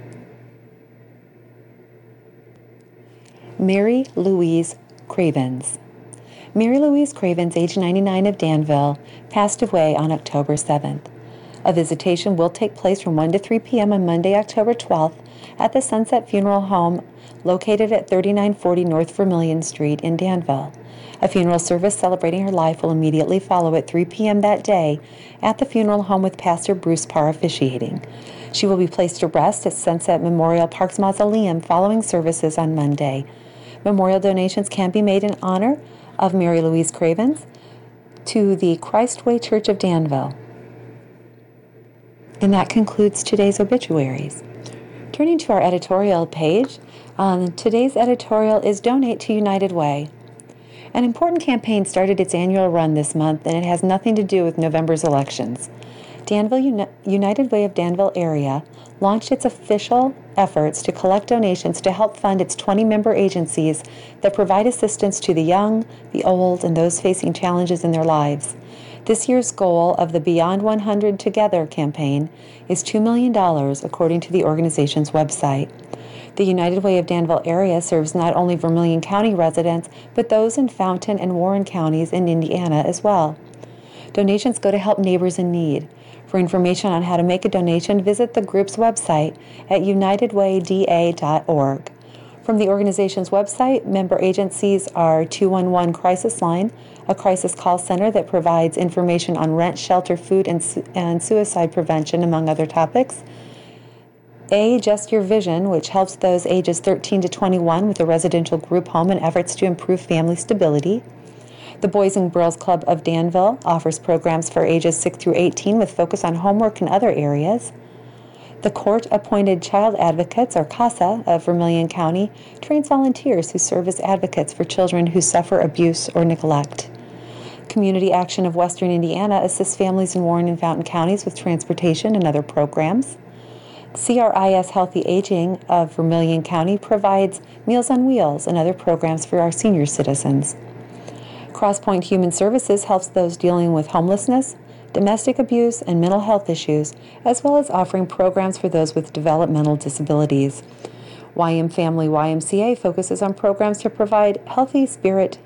Mary Louise Cravens. Mary Louise Cravens, age ninety-nine, of Danville, passed away on October seventh. A visitation will take place from one to three p.m. on Monday, October twelfth at the Sunset Funeral Home located at thirty-nine forty North Vermilion Street in Danville. A funeral service celebrating her life will immediately follow at three p.m. that day at the funeral home with Pastor Bruce Parr officiating. She will be placed to rest at Sunset Memorial Park's mausoleum following services on Monday. Memorial donations can be made in honor of Mary Louise Cravens to the Christway Church of Danville. And that concludes today's obituaries. Turning to our editorial page, um, today's editorial is Donate to United Way. An important campaign started its annual run this month, and it has nothing to do with November's elections. Danville Uni- United Way of Danville area launched its official efforts to collect donations to help fund its twenty member agencies that provide assistance to the young, the old, and those facing challenges in their lives. This year's goal of the Beyond one hundred Together campaign is two million dollars, according to the organization's website. The United Way of Danville area serves not only Vermilion County residents, but those in Fountain and Warren counties in Indiana as well. Donations go to help neighbors in need. For information on how to make a donation, visit the group's website at united way d a dot org. From the organization's website, member agencies are two one one Crisis Line, a crisis call center that provides information on rent, shelter, food, and, su- and suicide prevention, among other topics. A, Just Your Vision, which helps those ages thirteen to twenty-one with a residential group home and efforts to improve family stability. The Boys and Girls Club of Danville offers programs for ages six through eighteen with focus on homework and other areas. The Court-Appointed Child Advocates, or CASA, of Vermilion County trains volunteers who serve as advocates for children who suffer abuse or neglect. Community Action of Western Indiana assists families in Warren and Fountain counties with transportation and other programs. C R I S Healthy Aging of Vermilion County provides Meals on Wheels and other programs for our senior citizens. Crosspoint Human Services helps those dealing with homelessness, domestic abuse, and mental health issues, as well as offering programs for those with developmental disabilities. Y M Family Y M C A focuses on programs to provide healthy spirit,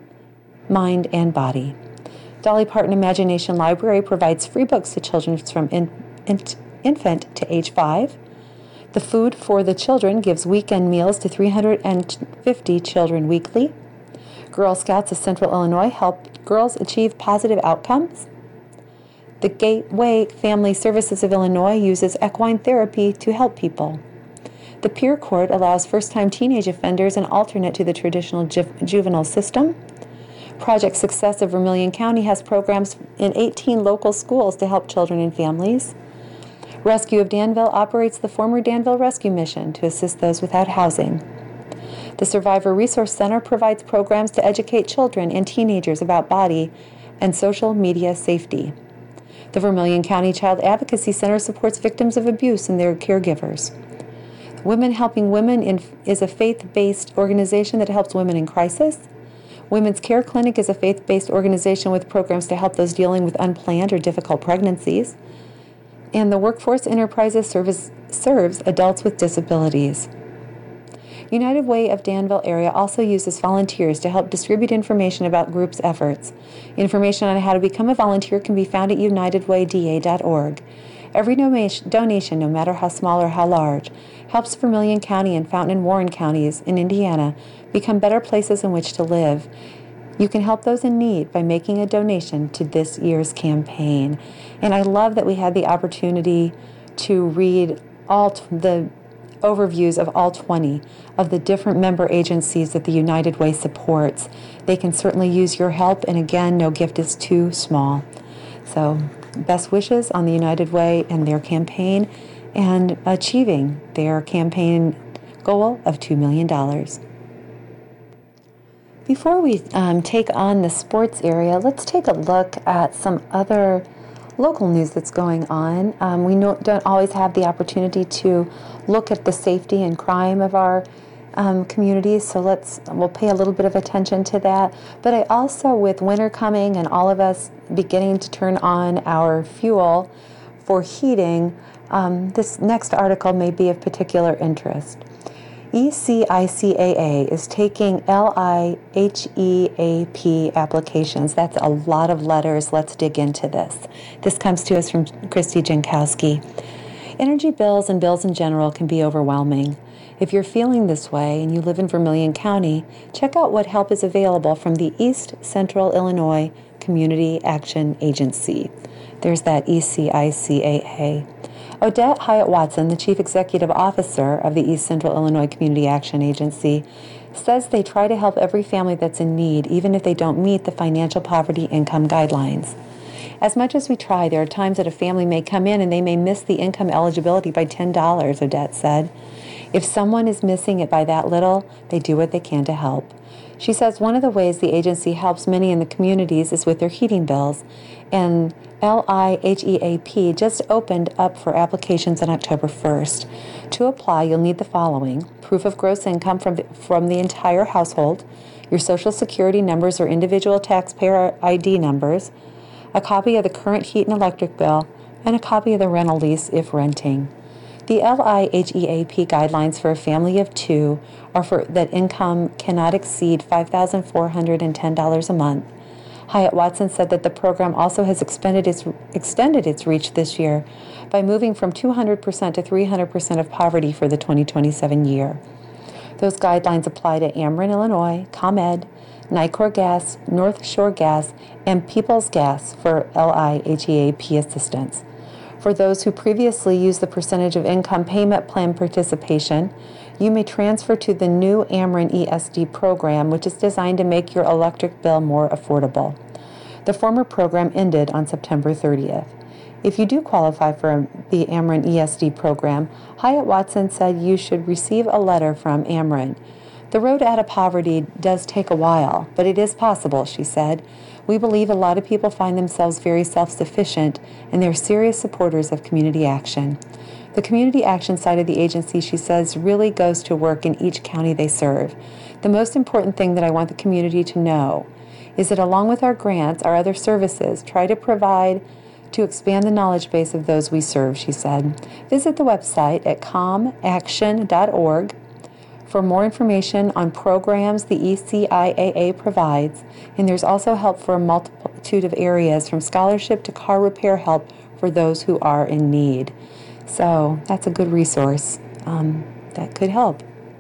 mind, and body. Dolly Parton Imagination Library provides free books to children from in, in, infant to age five. The Food for the Children gives weekend meals to three hundred fifty children weekly. Girl Scouts of Central Illinois help girls achieve positive outcomes. The Gateway Family Services of Illinois uses equine therapy to help people. The Peer Court allows first-time teenage offenders an alternate to the traditional ju- juvenile system. Project Success of Vermilion County has programs in eighteen local schools to help children and families. Rescue of Danville operates the former Danville Rescue Mission to assist those without housing. The Survivor Resource Center provides programs to educate children and teenagers about body and social media safety. The Vermilion County Child Advocacy Center supports victims of abuse and their caregivers. Women Helping Women in, is a faith-based organization that helps women in crisis. Women's Care Clinic is a faith-based organization with programs to help those dealing with unplanned or difficult pregnancies. And the Workforce Enterprises service, serves adults with disabilities. United Way of Danville area also uses volunteers to help distribute information about groups' efforts. Information on how to become a volunteer can be found at united way d a dot org. Every donation, no matter how small or how large, helps Vermilion County and Fountain and Warren counties in Indiana become better places in which to live. You can help those in need by making a donation to this year's campaign. And I love that we had the opportunity to read all t- the overviews of all twenty of the different member agencies that the United Way supports. They can certainly use your help, and again, no gift is too small. So best wishes on the United Way and their campaign and achieving their campaign goal of two million dollars. Before we um, take on the sports area, let's take a look at some other local news that's going on. Um, we know, don't always have the opportunity to look at the safety and crime of our um, communities, so let's we'll pay a little bit of attention to that. But I also, with winter coming and all of us beginning to turn on our fuel for heating, um, this next article may be of particular interest. E C I C A A is taking L I H E A P applications. That's a lot of letters. Let's dig into this. This comes to us from Christy Jankowski. Energy bills and bills in general can be overwhelming. If you're feeling this way and you live in Vermilion County, check out what help is available from the East Central Illinois Community Action Agency. There's that E C I C A A. Odette Hyatt Watson, the Chief Executive Officer of the East Central Illinois Community Action Agency, says they try to help every family that's in need, even if they don't meet the financial poverty income guidelines. As much as we try, there are times that a family may come in and they may miss the income eligibility by ten dollars, Odette said. If someone is missing it by that little, they do what they can to help. She says one of the ways the agency helps many in the communities is with their heating bills, and L I H E A P just opened up for applications on October first. To apply, you'll need the following: proof of gross income from the, from the entire household, your Social Security numbers or individual taxpayer I D numbers, a copy of the current heat and electric bill, and a copy of the rental lease if renting. The L I H E A P guidelines for a family of two are for that income cannot exceed five thousand four hundred ten dollars a month. Hyatt Watson said that the program also has expended its, extended its reach this year by moving from two hundred percent to three hundred percent of poverty for the twenty twenty-seven year. Those guidelines apply to Ameren, Illinois, ComEd, Nicor Gas, North Shore Gas, and Peoples Gas for L I H E A P assistance. For those who previously used the percentage of income payment plan participation, you may transfer to the new Ameren E S D program, which is designed to make your electric bill more affordable. The former program ended on September thirtieth. If you do qualify for the Ameren E S D program, Hyatt Watson said you should receive a letter from Ameren. The road out of poverty does take a while, but it is possible, she said. We believe a lot of people find themselves very self-sufficient, and they're serious supporters of community action. The community action side of the agency, she says, really goes to work in each county they serve. The most important thing that I want the community to know is that along with our grants, our other services try to provide to expand the knowledge base of those we serve, she said. Visit the website at com action dot org for more information on programs the E C I A A provides, and there's also help for a multitude of areas, from scholarship to car repair help for those who are in need. So that's a good resource um, that could help.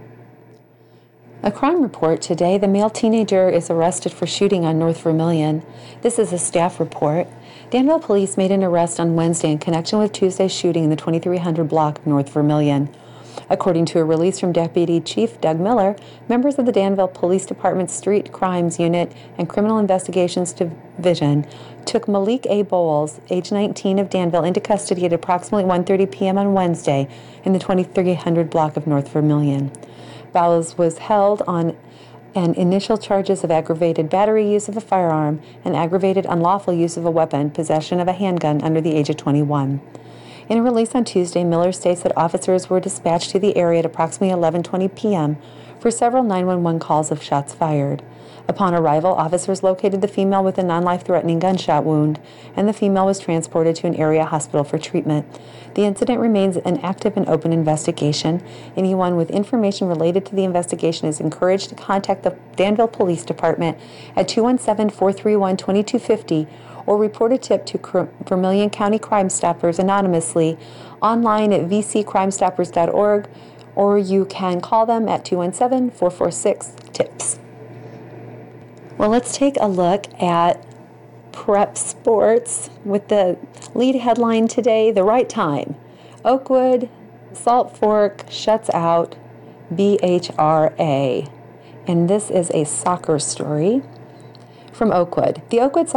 A crime report today. The male teenager is arrested for shooting on North Vermilion. This is a staff report. Danville police made an arrest on Wednesday in connection with Tuesday's shooting in the twenty-three hundred block of North Vermilion. According to a release from Deputy Chief Doug Miller, members of the Danville Police Department's Street Crimes Unit and Criminal Investigations Division took Malik A. Bowles, age nineteen, of Danville, into custody at approximately one thirty p.m. on Wednesday in the twenty-three hundred block of North Vermilion. Bowles was held on an initial charges of aggravated battery use of a firearm and aggravated unlawful use of a weapon, possession of a handgun under the age of twenty-one. In a release on Tuesday, Miller states that officers were dispatched to the area at approximately eleven twenty p.m. for several nine one one calls of shots fired. Upon arrival, officers located the female with a non-life-threatening gunshot wound, and the female was transported to an area hospital for treatment. The incident remains an active and open investigation. Anyone with information related to the investigation is encouraged to contact the Danville Police Department at two one seven, four three one, two two five zero or report a tip to Vermilion County Crime Stoppers anonymously online at v c crime stoppers dot org, or you can call them at two one seven, four four six, TIPS. Well, let's take a look at prep sports with the lead headline today, The Right Time. Oakwood Salt Fork shuts out B H R A. And this is a soccer story from Oakwood. The Oakwood Salt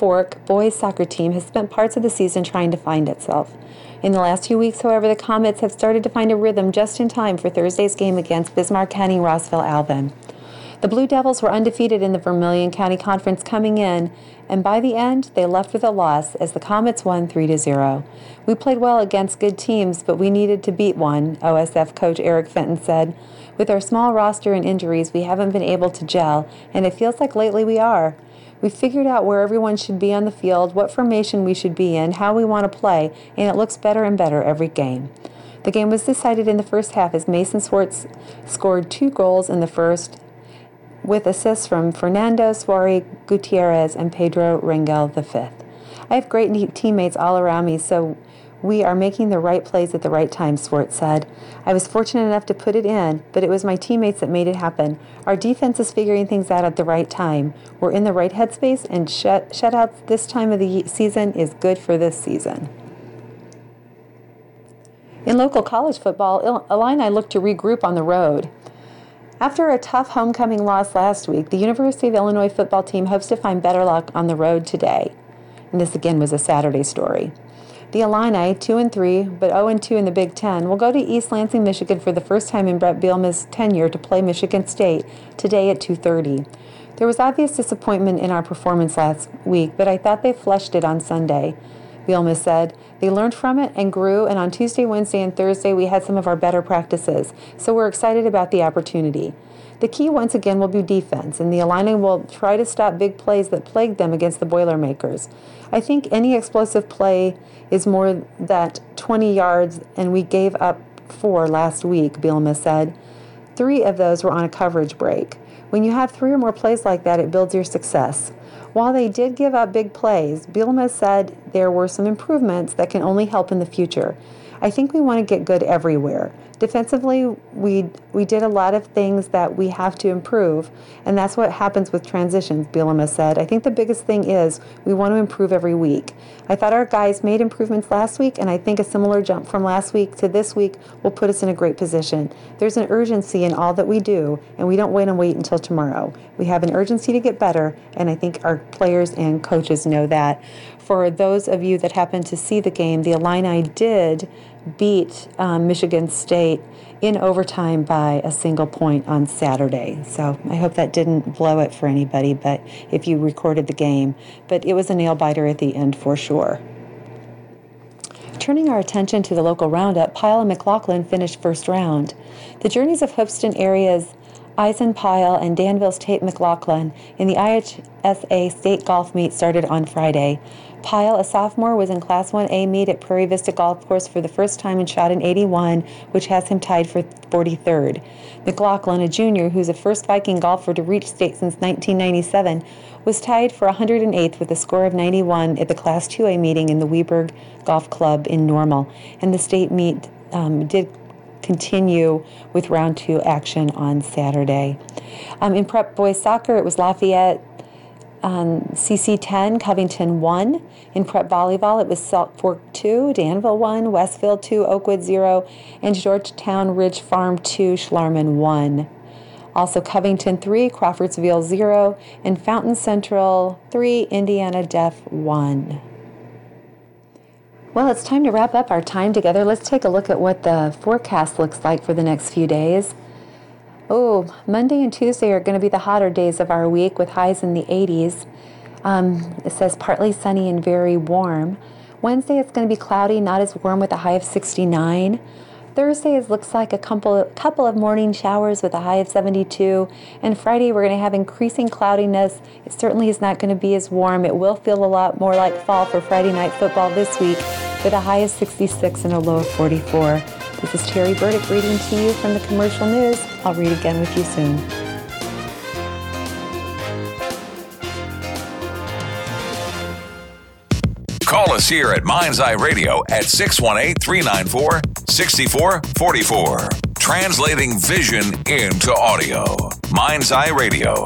Fork boys soccer team has spent parts of the season trying to find itself. In the last few weeks, however, the Comets have started to find a rhythm just in time for Thursday's game against Bismarck County Rossville Alvin. The Blue Devils were undefeated in the Vermilion County Conference coming in, and by the end, they left with a loss as the Comets won three to zero. We played well against good teams, but we needed to beat one, O S F coach Eric Fenton said. With our small roster and injuries, we haven't been able to gel, and it feels like lately we are. We figured out where everyone should be on the field, what formation we should be in, how we want to play, and it looks better and better every game. The game was decided in the first half as Mason Swartz scored two goals in the first, with assists from Fernando Suarez Gutierrez and Pedro Rangel the fifth. I have great teammates all around me, so we are making the right plays at the right time, Swartz said. I was fortunate enough to put it in, but it was my teammates that made it happen. Our defense is figuring things out at the right time. We're in the right headspace, and shut, shutouts this time of the season is good for this season. In local college football, Illini look to regroup on the road. After a tough homecoming loss last week, the University of Illinois football team hopes to find better luck on the road today. And this again was a Saturday story. The Illini, two and three, but oh and two in the Big Ten, will go to East Lansing, Michigan for the first time in Brett Bielema's tenure to play Michigan State today at two thirty. There was obvious disappointment in our performance last week, but I thought they flushed it on Sunday. Bielema said, they learned from it and grew, and on Tuesday, Wednesday, and Thursday we had some of our better practices, so we're excited about the opportunity. The key once again will be defense, and the Illini will try to stop big plays that plagued them against the Boilermakers. I think any explosive play is more than twenty yards, and we gave up four last week, Bielema said. Three of those were on a coverage break. When you have three or more plays like that, it builds your success. While they did give up big plays, Bielema said there were some improvements that can only help in the future. I think we want to get good everywhere. Defensively, we we did a lot of things that we have to improve, and that's what happens with transitions, Bielema said. I think the biggest thing is we want to improve every week. I thought our guys made improvements last week, and I think a similar jump from last week to this week will put us in a great position. There's an urgency in all that we do, and we don't wait and wait until tomorrow. We have an urgency to get better, and I think our players and coaches know that. For those of you that happened to see the game, the Illini did beat um, Michigan State in overtime by a single point on Saturday. So I hope that didn't blow it for anybody, but if you recorded the game. But it was a nail-biter at the end for sure. Turning our attention to the local roundup, Pyle and McLaughlin finished first round. The Journeys of Hoopeston area's Eisen Pyle and Danville's Tate McLaughlin in the I H S A State Golf Meet started on Friday. Pyle, a sophomore, was in Class one A meet at Prairie Vista Golf Course for the first time and shot an eighty-one, which has him tied for forty-third. McLaughlin, a junior who's the first Viking golfer to reach state since nineteen ninety-seven, was tied for one hundred eighth with a score of ninety-one at the Class two A meeting in the Weberg Golf Club in Normal, and the state meet um, did continue with round two action on Saturday. Um, in prep boys soccer, it was Lafayette um, C C ten, Covington one. In prep volleyball, it was Salt Fork two, Danville one, Westfield two, Oakwood zero, and Georgetown Ridge Farm two, Schlarman one. Also Covington three, Crawfordsville zero, and Fountain Central three, Indiana Def one. Well, it's time to wrap up our time together. Let's take a look at what the forecast looks like for the next few days. Oh, Monday and Tuesday are going to be the hotter days of our week with highs in the eighties. Um, it says partly sunny and very warm. Wednesday it's going to be cloudy, not as warm with a high of sixty-nine. Thursday it looks like a couple, couple of morning showers with a high of seventy-two. And Friday we're going to have increasing cloudiness. It certainly is not going to be as warm. It will feel a lot more like fall for Friday night football this week with a high of sixty-six and a low of forty-four. This is Terry Burdick reading to you from the Commercial News. I'll read again with you soon. Call us here at Mind's Eye Radio at six one eight, three nine four, six four four four. Translating vision into audio. Mind's Eye Radio.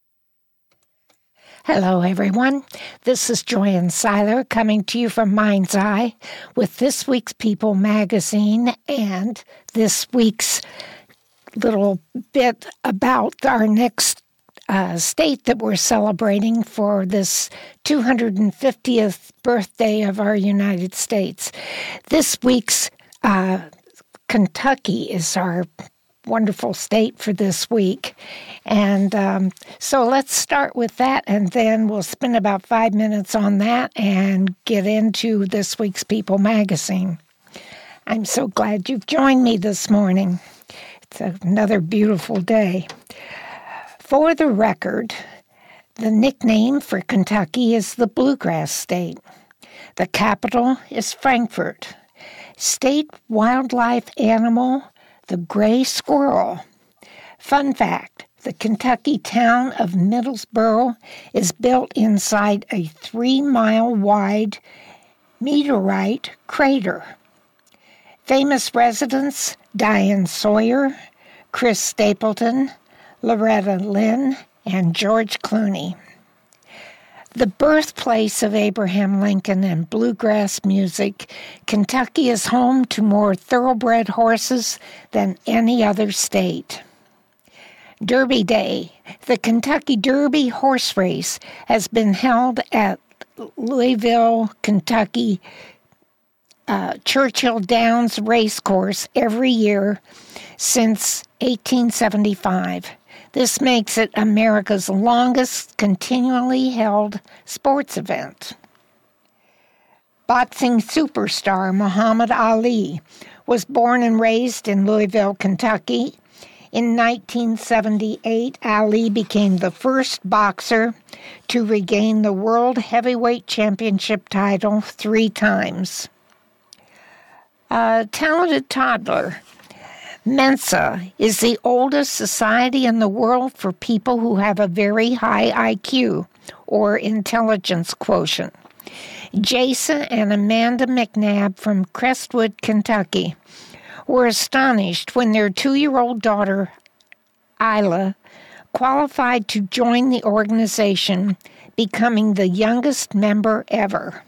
Hello, everyone. This is Joanne Seiler coming to you from Mind's Eye with this week's People magazine and this week's little bit about our next uh, state that we're celebrating for this two hundred fiftieth birthday of our United States. This week's uh, Kentucky is our wonderful state for this week. And um, so let's start with that, and then we'll spend about five minutes on that and get into this week's People magazine. I'm so glad you've joined me this morning. It's another beautiful day. For the record, the nickname for Kentucky is the Bluegrass State. The capital is Frankfort. State wildlife animal, the gray squirrel. Fun fact, the Kentucky town of Middlesboro is built inside a three-mile wide meteorite crater. Famous residents, Diane Sawyer, Chris Stapleton, Loretta Lynn, and George Clooney. The birthplace of Abraham Lincoln and bluegrass music, Kentucky is home to more thoroughbred horses than any other state. Derby Day, the Kentucky Derby horse race, has been held at Louisville, Kentucky, uh, Churchill Downs Racecourse every year since eighteen seventy-five. This makes it America's longest continually held sports event. Boxing superstar Muhammad Ali was born and raised in Louisville, Kentucky. In nineteen seventy-eight, Ali became the first boxer to regain the World Heavyweight Championship title three times. A talented toddler. Mensa is the oldest society in the world for people who have a very high I Q, or intelligence quotient. Jason and Amanda McNabb from Crestwood, Kentucky, were astonished when their two-year-old daughter, Isla, qualified to join the organization, becoming the youngest member ever.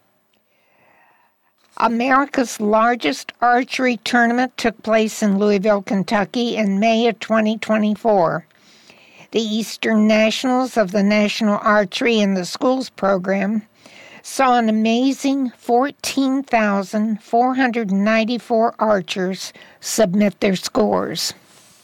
America's largest archery tournament took place in Louisville, Kentucky in May of twenty twenty-four. The Eastern Nationals of the National Archery in the Schools program saw an amazing fourteen thousand four hundred ninety-four archers submit their scores.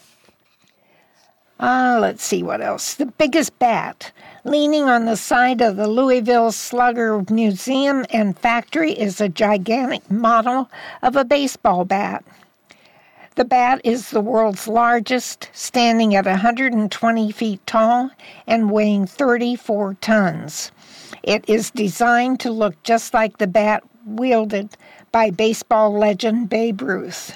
Uh, let's see what else. The biggest bat. Leaning on the side of the Louisville Slugger Museum and Factory is a gigantic model of a baseball bat. The bat is the world's largest, standing at one hundred twenty feet tall and weighing thirty-four tons. It is designed to look just like the bat wielded by baseball legend Babe Ruth.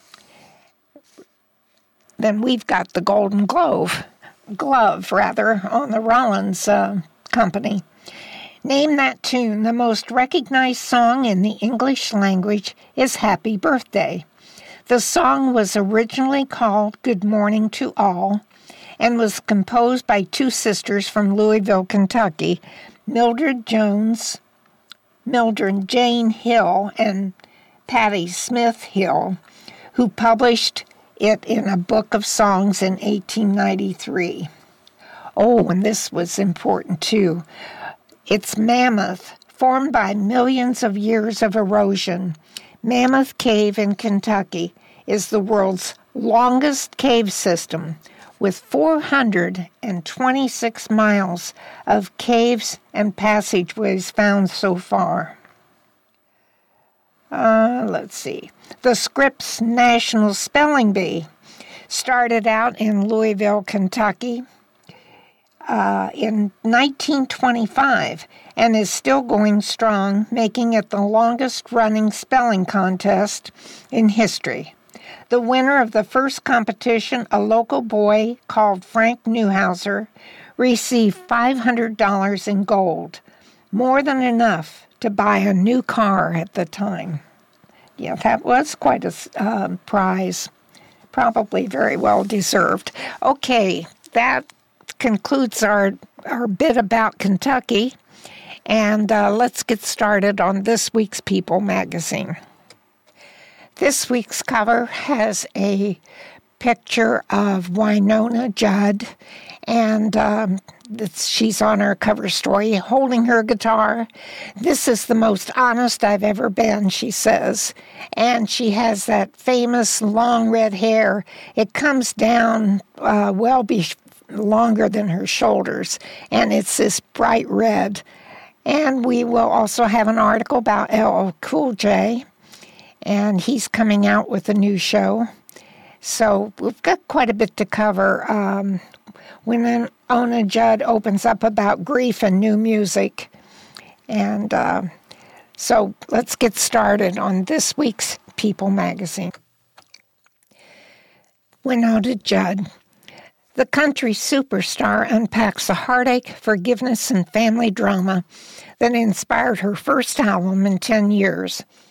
Then we've got the Golden Glove. glove, rather, on the Rollins uh, Company. Name that tune. The most recognized song in the English language is Happy Birthday. The song was originally called Good Morning to All and was composed by two sisters from Louisville, Kentucky, Mildred Jones, Mildred Jane Hill, and Patti Smith Hill, who published it in a book of songs in eighteen ninety-three. Oh, and this was important too. It's Mammoth, formed by millions of years of erosion. Mammoth Cave in Kentucky is the world's longest cave system, with four hundred twenty-six miles of caves and passageways found so far. Uh, let's see. The Scripps National Spelling Bee started out in Louisville, Kentucky uh, in nineteen twenty-five and is still going strong, making it the longest-running spelling contest in history. The winner of the first competition, a local boy called Frank Neuhauser, received five hundred dollars in gold, more than enough to buy a new car at the time. Yeah, that was quite a uh, prize. Probably very well deserved. Okay, that concludes our, our bit about Kentucky. And uh, let's get started on this week's People magazine. This week's cover has a picture of Wynonna Judd, and um, she's on her cover story holding her guitar. "This is the most honest I've ever been," she says. And she has that famous long red hair. It comes down uh, well be- longer than her shoulders, and it's this bright red. And we will also have an article about L L Cool J, and he's coming out with a new show. So we've got quite a bit to cover. Um, Wynonna Judd opens up about grief and new music. And uh, so let's get started on this week's People magazine. Wynonna Judd. The country superstar unpacks the heartache, forgiveness, and family drama that inspired her first album in ten years.